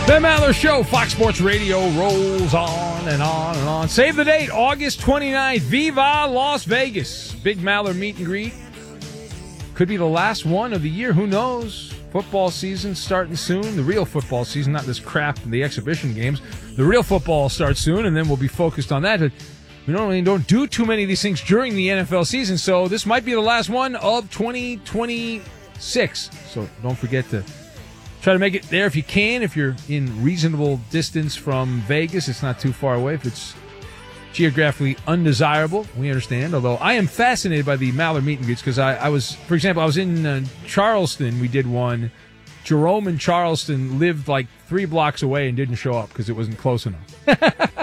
Ben Maller Show, Fox Sports Radio rolls on and on and on. Save the date, August 29th. Viva Las Vegas. Big Maller meet and greet. Could be the last one of the year. Who knows? Football season starting soon. The real football season, not this crap, the exhibition games. The real football starts soon, and then we'll be focused on that. But we normally don't do too many of these things during the NFL season, so this might be the last one of 2026. So don't forget to try to make it there if you can. If you're in reasonable distance from Vegas, it's not too far away. If it's geographically undesirable, we understand. Although I am fascinated by the Maller meet and greets because I was, for example, I was in Charleston. We did one. Jerome in Charleston lived like 3 blocks away and didn't show up because it wasn't close enough.